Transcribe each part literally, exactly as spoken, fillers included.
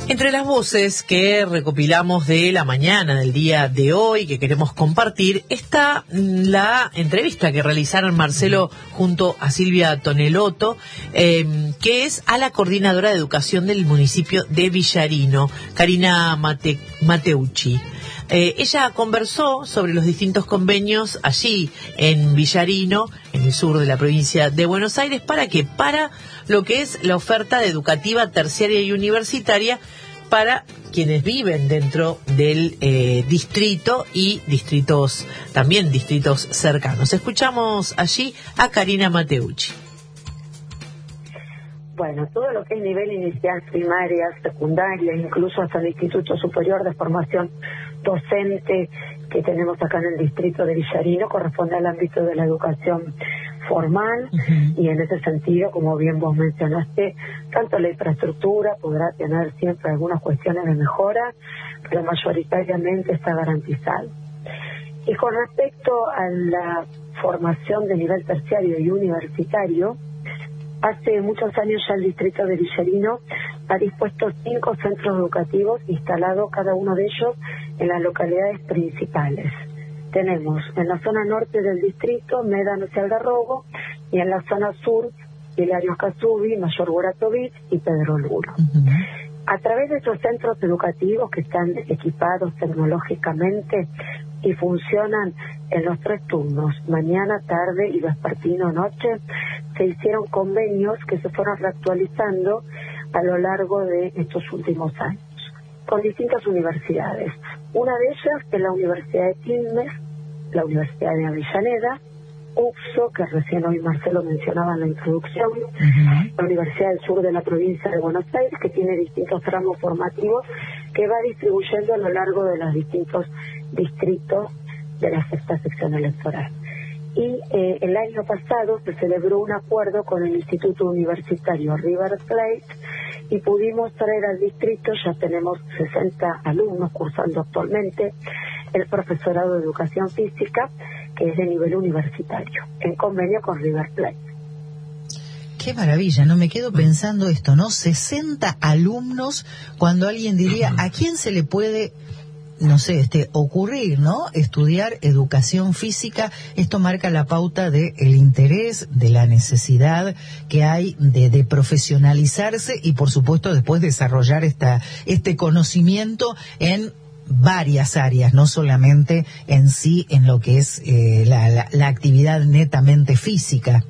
Entre las voces que recopilamos de la mañana del día de hoy, que queremos compartir, está la entrevista que realizaron Marcelo junto a Silvia Tonelotto, eh, que es a la coordinadora de educación del municipio de Villarino, Karina Mate, Mateucci. Eh, ella conversó sobre los distintos convenios allí en Villarino, en el sur de la provincia de Buenos Aires, para que para lo que es la oferta educativa terciaria y universitaria para quienes viven dentro del eh, distrito y distritos, también distritos cercanos. Escuchamos allí a Karina Mateucci. Bueno, todo lo que es nivel inicial, primaria, secundaria, incluso hasta el Instituto Superior de Formación Docente que tenemos acá en el distrito de Villarino, corresponde al ámbito de la educación formal. Uh-huh. Y en ese sentido, como bien vos mencionaste, tanto la infraestructura podrá tener siempre algunas cuestiones de mejora, pero mayoritariamente está garantizado. Y con respecto a la formación de nivel terciario y universitario, hace muchos años ya el distrito de Villarino ha dispuesto cinco centros educativos instalados, cada uno de ellos en las localidades principales. Tenemos en la zona norte del distrito, Médanos y Algarrobo, y en la zona sur, Hilario Casubi, Mayor Buratovich y Pedro Luro. Uh-huh. A través de estos centros educativos que están equipados tecnológicamente y funcionan en los tres turnos, mañana, tarde y vespertino, noche, se hicieron convenios que se fueron reactualizando a lo largo de estos últimos años, con distintas universidades. Una de ellas es la Universidad de Quilmes, la Universidad de Avellaneda, U P S O, que recién hoy Marcelo mencionaba en la introducción, uh-huh. La Universidad del Sur de la provincia de Buenos Aires, que tiene distintos tramos formativos que va distribuyendo a lo largo de los distintos distritos de la sexta sección electoral. Y eh, el año pasado se celebró un acuerdo con el Instituto Universitario River Plate y pudimos traer al distrito, ya tenemos sesenta alumnos cursando actualmente el profesorado de educación física, que es de nivel universitario, en convenio con River Plate. Qué maravilla, no me quedo pensando esto, ¿no? sesenta alumnos, cuando alguien diría, ¿a quién se le puede, no sé, este, ocurrir, ¿no? Estudiar educación física? Esto marca la pauta de el interés, de la necesidad que hay de, de profesionalizarse y, por supuesto, después desarrollar esta, este conocimiento en varias áreas, no solamente en sí en lo que es eh, la, la, la actividad netamente física.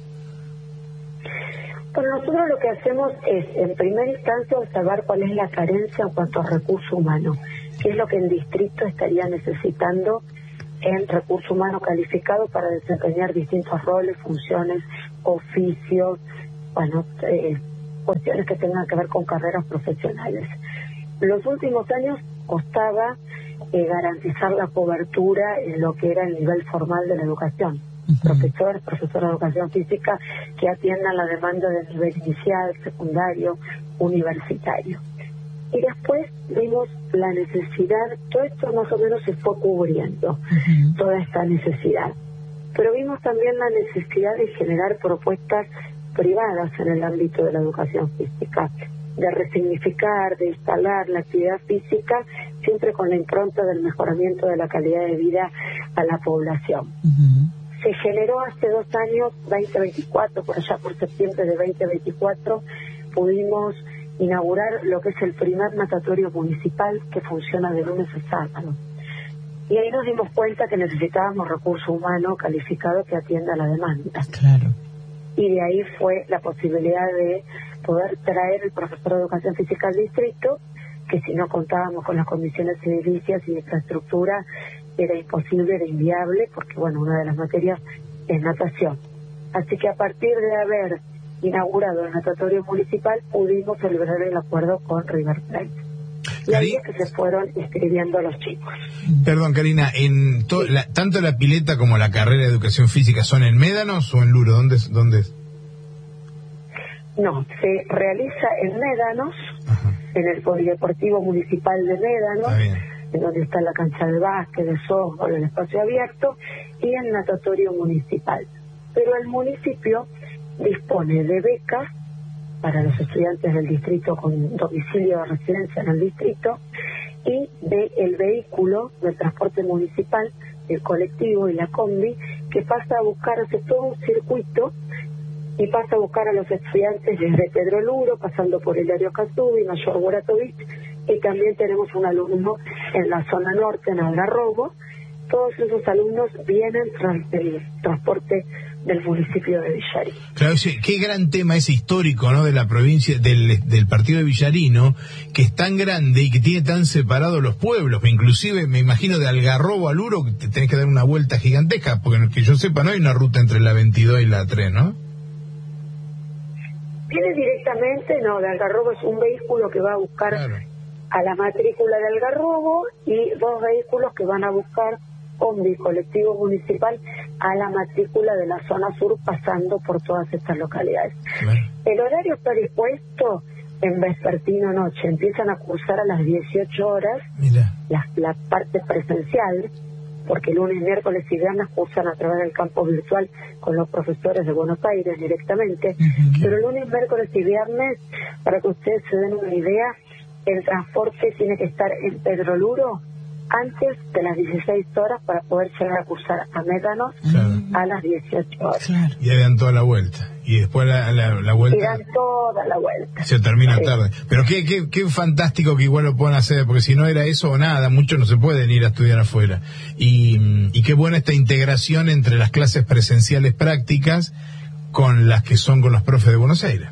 Bueno, nosotros lo que hacemos es, en primera instancia, observar cuál es la carencia en cuanto a recurso humano, qué es lo que el distrito estaría necesitando en recurso humano calificado para desempeñar distintos roles, funciones, oficios, bueno, eh, cuestiones que tengan que ver con carreras profesionales. En los últimos años costaba eh, garantizar la cobertura en lo que era el nivel formal de la educación. Uh-huh. Profesores, profesores de educación física que atiendan la demanda del nivel inicial, secundario, universitario. Y después vimos la necesidad, todo esto más o menos se fue cubriendo, uh-huh. toda esta necesidad. Pero vimos también la necesidad de generar propuestas privadas en el ámbito de la educación física, de resignificar, de instalar la actividad física, siempre con la impronta del mejoramiento de la calidad de vida a la población. Uh-huh. Se generó hace dos años, veinte veinticuatro, por allá por septiembre de veinte veinticuatro, pudimos inaugurar lo que es el primer natatorio municipal que funciona de lunes a sábado. Y ahí nos dimos cuenta que necesitábamos recurso humano calificado que atienda la demanda. Claro. Y de ahí fue la posibilidad de poder traer el profesor de educación física al distrito, que si no contábamos con las condiciones edilicias y de infraestructura era imposible, era inviable, porque bueno, una de las materias es natación. Así que a partir de haber inaugurado el natatorio municipal pudimos celebrar el acuerdo con River Plate. Y ahí es que se fueron inscribiendo los chicos. Perdón, Karina, en to, sí. la, ¿tanto la pileta como la carrera de educación física son en Médanos o en Luro? ¿Dónde, dónde es? No, se realiza en Médanos, ajá, en el Polideportivo Municipal de Médanos, en donde está la cancha de básquet, de softball, el espacio abierto, y el natatorio municipal. Pero el municipio dispone de becas para los estudiantes del distrito con domicilio de residencia en el distrito, y de el vehículo del transporte municipal, el colectivo y la combi, que pasa a buscar, hace todo un circuito y pasa a buscar a los estudiantes desde Pedro Luro, pasando por Hilario Casubi, Mayor Buratovich, y también tenemos un alumno en la zona norte, en Algarrobo. Todos esos alumnos vienen tras el transporte del municipio de Villarín. Claro, sí, qué gran tema ese histórico, ¿no?, de la provincia, del, del partido de Villarino, que es tan grande y que tiene tan separados los pueblos, inclusive me imagino de Algarrobo a Luro te tenés que dar una vuelta gigantesca, porque que yo sepa no hay una ruta entre la veintidós y la tres, ¿no? Viene directamente, no, de Algarrobo es un vehículo que va a buscar claro. a la matrícula de Algarrobo, y dos vehículos que van a buscar combi, colectivo municipal, a la matrícula de la zona sur, pasando por todas estas localidades. Claro. El horario está dispuesto en vespertino noche, empiezan a cursar a las dieciocho horas la, la parte presencial, porque lunes, miércoles y viernes cursan a través del campo virtual con los profesores de Buenos Aires directamente, uh-huh. pero lunes, miércoles y viernes, para que ustedes se den una idea, el transporte tiene que estar en Pedro Luro antes de las dieciséis horas para poder llegar a cursar a Médanos claro. a las dieciocho horas. Claro. Y ahí dan toda la vuelta. Y después la, la, la vuelta... Y dan toda la vuelta. Se termina sí. tarde. Pero qué, qué, qué fantástico que igual lo puedan hacer, porque si no era eso o nada, muchos no se pueden ir a estudiar afuera. Y, y qué buena esta integración entre las clases presenciales prácticas con las que son con los profes de Buenos Aires.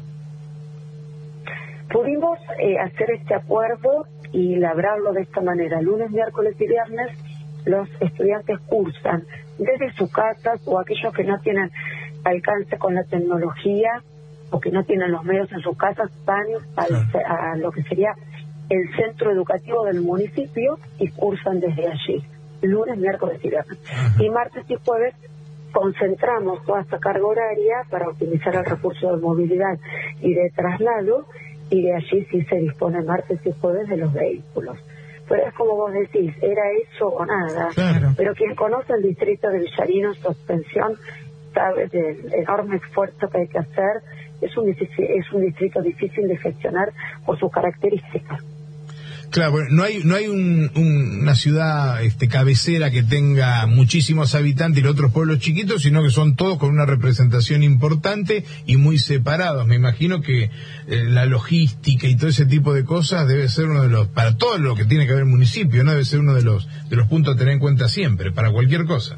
Pudimos eh, hacer este acuerdo y labrarlo de esta manera. Lunes, miércoles y viernes los estudiantes cursan desde sus casas, o aquellos que no tienen alcance con la tecnología o que no tienen los medios en sus casas van al, a lo que sería el centro educativo del municipio y cursan desde allí, lunes, miércoles y viernes. Uh-huh. Y martes y jueves concentramos toda esta carga horaria para optimizar el recurso de movilidad y de traslado, y de allí sí se dispone martes y jueves de los vehículos. Pero es como vos decís, era eso o nada. Claro. Pero quien conoce el distrito de Villarino en su extensión sabe del enorme esfuerzo que hay que hacer. Es un, es un distrito difícil de gestionar por sus características. Claro, no hay no hay un, un, una ciudad este, cabecera que tenga muchísimos habitantes y los otros pueblos chiquitos, sino que son todos con una representación importante y muy separados. Me imagino que eh, la logística y todo ese tipo de cosas debe ser uno de los, para todo lo que tiene que ver el municipio, no debe ser uno de los de los puntos a tener en cuenta siempre, para cualquier cosa.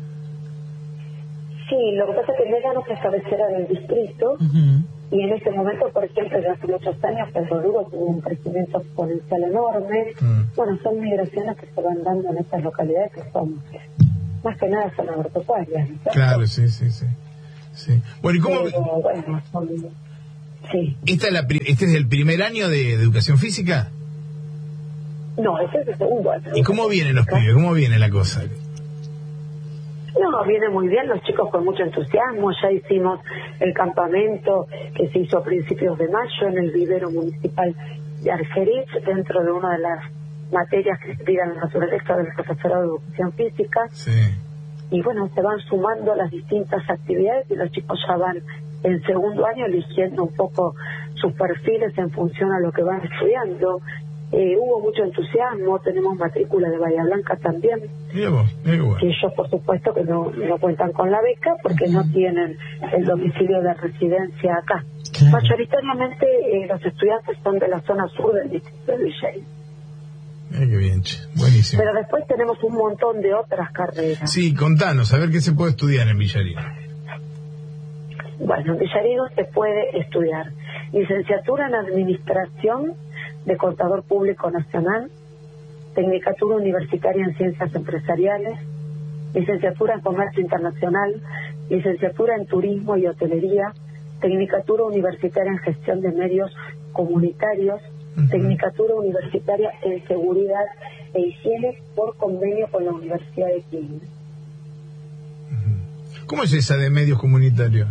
Sí, lo que pasa es que Médanos es cabecera del distrito. Uh-huh. Y en este momento, por ejemplo, desde hace muchos años, Pedro Luro tuvo un crecimiento exponencial enorme. Mm. Bueno, son migraciones que se van dando en estas localidades que son, más que nada, son agropecuarias, ¿no? Claro, sí, sí, sí. sí. Bueno, ¿y cómo...? Pero, bueno, son... Sí. ¿Esta es la, ¿Este es el primer año de, de educación física? No, este es el segundo año. ¿Y cómo vienen los pibes? ¿Cómo viene la cosa? No, viene muy bien, los chicos con mucho entusiasmo. Ya hicimos el campamento que se hizo a principios de mayo en el vivero municipal de Argerich, dentro de una de las materias que estudian la naturaleza del profesorado de educación física. Sí. Y bueno, se van sumando las distintas actividades y los chicos ya van en segundo año eligiendo un poco sus perfiles en función a lo que van estudiando. Eh, hubo mucho entusiasmo, tenemos matrícula de Bahía Blanca también, vos, que ellos por supuesto que no, no cuentan con la beca porque uh-huh. no tienen el domicilio de residencia acá. Claro. Mayoritariamente eh, los estudiantes son de la zona sur del distrito de Villarín. Ay, qué bien, buenísimo. Pero después tenemos un montón de otras carreras. Sí, contanos, a ver qué se puede estudiar en Villarín. Bueno, en Villarín se puede estudiar licenciatura en Administración de Contador Público Nacional, Tecnicatura Universitaria en Ciencias Empresariales, Licenciatura en Comercio Internacional, Licenciatura en Turismo y Hotelería, Tecnicatura Universitaria en Gestión de Medios Comunitarios, uh-huh. Tecnicatura Universitaria en Seguridad e Higiene por convenio con la Universidad de Quilmes. Uh-huh. ¿Cómo es esa de medios comunitarios?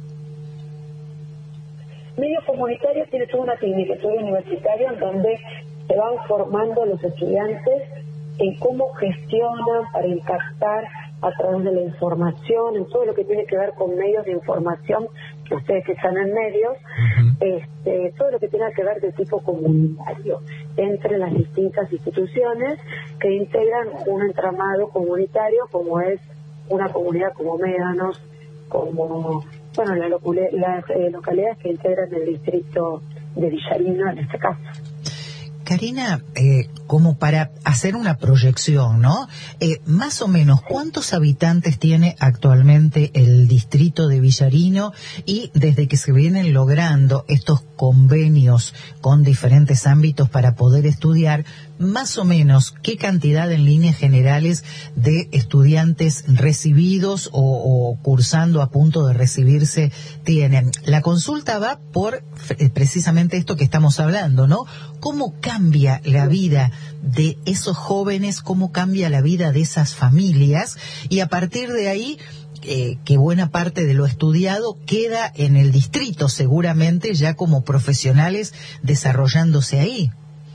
Medio comunitario tiene toda una tecnicatura universitaria en donde se van formando los estudiantes en cómo gestionan para impactar a través de la información, en todo lo que tiene que ver con medios de información ustedes que están en medios, uh-huh. este, todo lo que tenga que ver de tipo comunitario entre las distintas instituciones que integran un entramado comunitario como es una comunidad como Médanos, como bueno la locule, las eh, localidades que integran el distrito de Villarino en este caso. Karina, eh, como para hacer una proyección, ¿no? Eh, más o menos, ¿cuántos habitantes tiene actualmente el distrito de Villarino? Y desde que se vienen logrando estos convenios con diferentes ámbitos para poder estudiar, más o menos, ¿qué cantidad en líneas generales de estudiantes recibidos o, o cursando a punto de recibirse tienen? La consulta va por eh, precisamente esto que estamos hablando, ¿no? ¿Cómo cambia la vida de esos jóvenes? ¿Cómo cambia la vida de esas familias? Y a partir de ahí, eh, que buena parte de lo estudiado queda en el distrito, seguramente ya como profesionales desarrollándose ahí.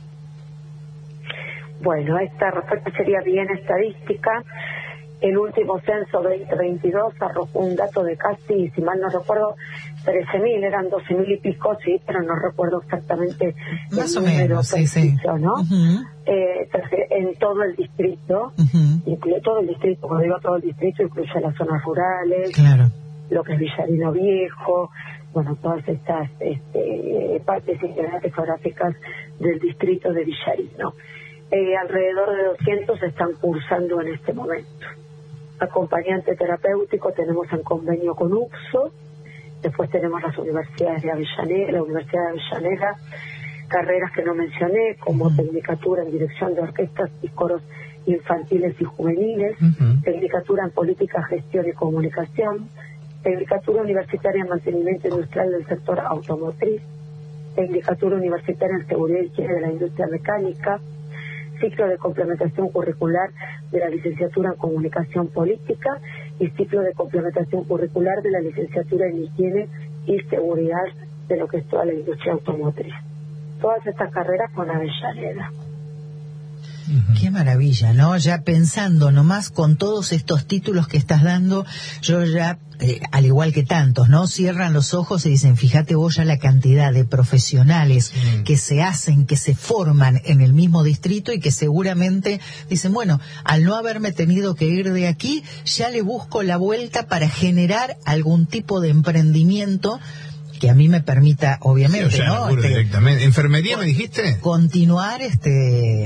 Bueno, esta respuesta sería bien estadística. El último censo veinte veintidós arrojó un dato de casi, si mal no recuerdo, trece mil, eran doce mil y pico, sí, pero no recuerdo exactamente más el o número menos, preciso, sí, sí. ¿no? Uh-huh. Eh, en todo el distrito, uh-huh. incluye todo el distrito, cuando digo todo el distrito, incluye las zonas rurales, claro. lo que es Villarino Viejo, bueno, todas estas este, partes integrantes geográficas del distrito de Villarino. Eh, alrededor de doscientos están cursando en este momento. Acompañante terapéutico tenemos en convenio con U P S O, después tenemos las universidades de Avellaneda, la Universidad de Avellaneda, carreras que no mencioné, como uh-huh. Tecnicatura en Dirección de Orquestas y Coros Infantiles y Juveniles, uh-huh. Tecnicatura en Política, Gestión y Comunicación, Tecnicatura Universitaria en Mantenimiento Industrial del Sector Automotriz, Tecnicatura Universitaria en Seguridad y Higiene de la Industria Mecánica, ciclo de complementación curricular de la licenciatura en Comunicación Política y ciclo de complementación curricular de la licenciatura en Higiene y Seguridad de lo que es toda la industria automotriz. Todas estas carreras con Avellaneda. Qué maravilla, ¿no? Ya pensando nomás con todos estos títulos que estás dando, yo ya, eh, al igual que tantos, ¿no? Cierran los ojos y dicen, fíjate vos ya la cantidad de profesionales mm. que se hacen, que se forman en el mismo distrito y que seguramente dicen, bueno, al no haberme tenido que ir de aquí, ya le busco la vuelta para generar algún tipo de emprendimiento que a mí me permita, obviamente, sí, o sea, ¿no? Este, directamente. ¿Enfermería me dijiste? Continuar, este...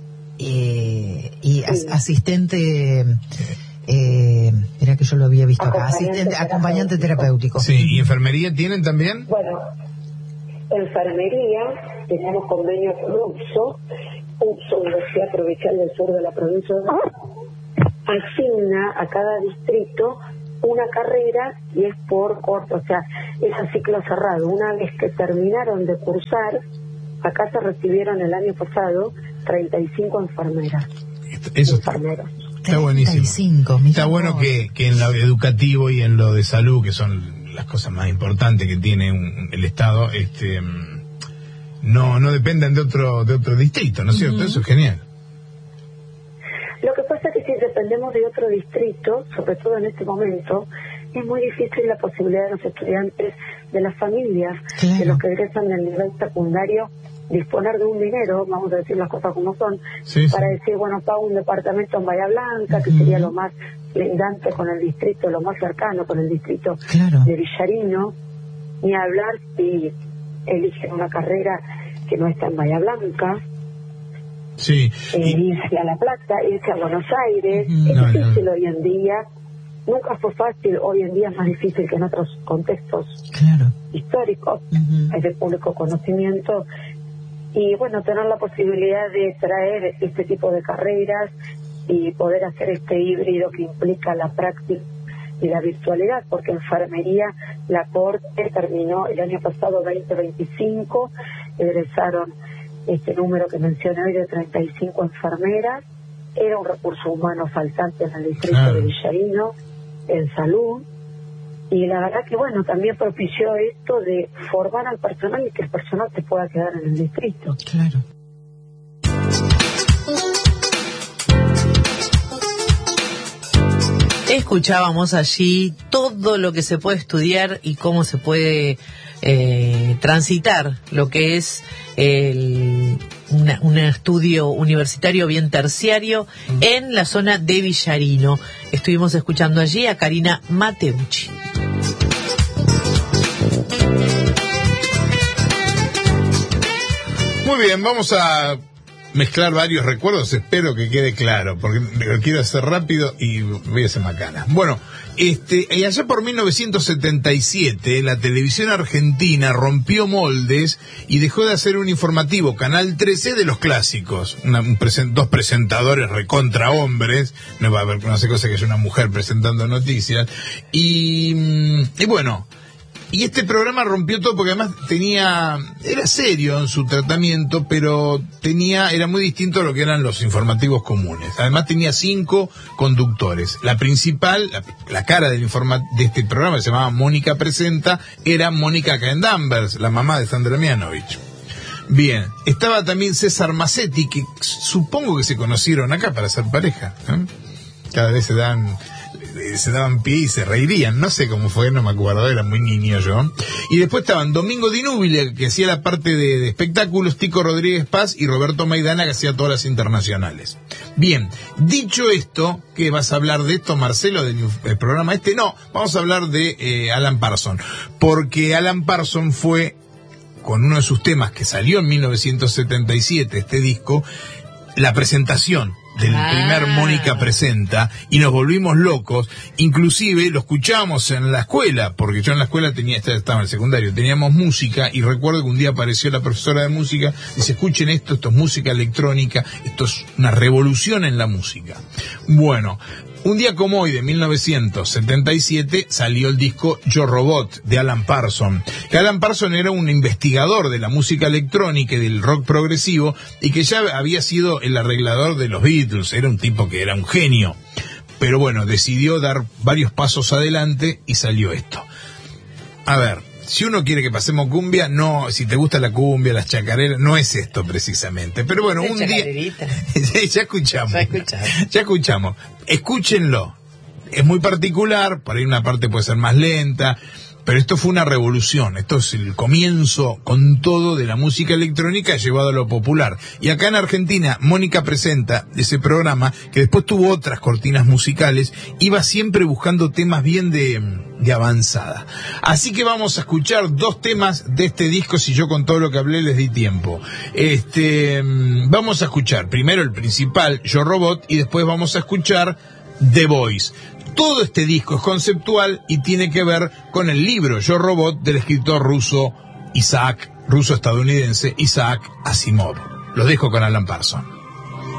Eh, y as, asistente eh, era que yo lo había visto acá asistente, acompañante terapéutico. Sí, ¿y enfermería tienen también? Bueno, enfermería tenemos convenio con U P S O, U P S O, Universidad Provincial del Sur de la provincia de asigna a cada distrito una carrera y es por corto, o sea, es a ciclo cerrado. Una vez que terminaron de cursar, acá se recibieron el año pasado treinta y cinco enfermeras. Eso enfermeros. Está buenísimo. treinta y cinco, está bueno que, que en lo educativo y en lo de salud, que son las cosas más importantes que tiene un, el Estado, este no no dependan de otro de otro distrito, ¿no es cierto? Uh-huh. Eso es genial. Lo que pasa es que si dependemos de otro distrito, sobre todo en este momento, es muy difícil la posibilidad de los estudiantes, de las familias, claro. de los que egresan del nivel secundario, disponer de un dinero, vamos a decir las cosas como son, sí, para sí. decir, bueno, pago un departamento en Bahía Blanca, uh-huh. que sería lo más lindante con el distrito, lo más cercano con el distrito claro. de Villarino, ni hablar si eligen una carrera que no está en Bahía Blanca, sí. eh, y... irse a La Plata, irse a Buenos Aires, uh-huh. es no, difícil no. hoy en día, nunca fue fácil, hoy en día es más difícil que en otros contextos claro. históricos, uh-huh. hay de público conocimiento. Y bueno, tener la posibilidad de traer este tipo de carreras y poder hacer este híbrido que implica la práctica y la virtualidad, porque enfermería, la corte terminó el año pasado veinte veinticinco, egresaron este número que mencioné hoy de treinta y cinco enfermeras, era un recurso humano faltante en el distrito claro. de Villarino, en salud. Y la verdad que, bueno, también propició esto de formar al personal y que el personal se pueda quedar en el distrito. Claro. Escuchábamos allí todo lo que se puede estudiar y cómo se puede eh, transitar lo que es el, una, un estudio universitario bien terciario en la zona de Villarino. Estuvimos escuchando allí a Karina Mateucci. Muy bien, vamos a mezclar varios recuerdos, espero que quede claro, porque lo quiero hacer rápido y voy a hacer macana. Bueno, este, y allá por mil novecientos setenta y siete, la televisión argentina rompió moldes y dejó de hacer un informativo, Canal trece, de los clásicos. Una, un presen, dos presentadores recontra hombres, no va a haber, no sé cosa que haya una mujer presentando noticias, y, y bueno... Y este programa rompió todo porque además tenía, era serio en su tratamiento, pero tenía, era muy distinto a lo que eran los informativos comunes. Además tenía cinco conductores. La principal, la, la cara del informa, de este programa, que se llamaba Mónica Presenta, era Mónica Caendambers, la mamá de Sandra Mianovich. Bien, estaba también César Massetti, que supongo que se conocieron acá para ser pareja, ¿eh? Cada vez se dan... se daban pie y se reirían, no sé cómo fue, no me acuerdo, era muy niño yo. Y después estaban Domingo Di Núbile, que hacía la parte de, de espectáculos, Tico Rodríguez Paz y Roberto Maidana, que hacía todas las internacionales. Bien, dicho esto, ¿qué vas a hablar de esto, Marcelo, del, del programa este? No, vamos a hablar de eh, Alan Parsons, porque Alan Parsons fue, con uno de sus temas que salió en mil novecientos setenta y siete, este disco, la presentación del ah. primer Mónica Presenta, y nos volvimos locos. Inclusive lo escuchábamos en la escuela, porque yo en la escuela tenía, estaba en el secundario, teníamos música, y recuerdo que un día apareció la profesora de música, dice, escuchen esto, esto es música electrónica, esto es una revolución en la música. Bueno, un día como hoy, de mil novecientos setenta y siete, salió el disco Yo Robot, de Alan Parsons. Que Alan Parsons era un investigador de la música electrónica y del rock progresivo, y que ya había sido el arreglador de los Beatles, era un tipo que era un genio. Pero bueno, decidió dar varios pasos adelante y salió esto. A ver, si uno quiere que pasemos cumbia, no, si te gusta la cumbia, las chacareras, no es esto precisamente. Pero bueno, un día... ya escuchamos. Ya escuchamos. Ya escuchamos. Escúchenlo. Es muy particular, por ahí una parte puede ser más lenta, pero esto fue una revolución. Esto es el comienzo con todo de la música electrónica llevado a lo popular. Y acá en Argentina, Mónica Presenta, ese programa, que después tuvo otras cortinas musicales, iba siempre buscando temas bien de, de avanzada. Así que vamos a escuchar dos temas de este disco, si yo con todo lo que hablé les di tiempo. Este, vamos a escuchar primero el principal, Yo Robot, y después vamos a escuchar The Voice. Todo este disco es conceptual y tiene que ver con el libro Yo Robot del escritor ruso Isaac, ruso-estadounidense Isaac Asimov. Los dejo con Alan Parsons.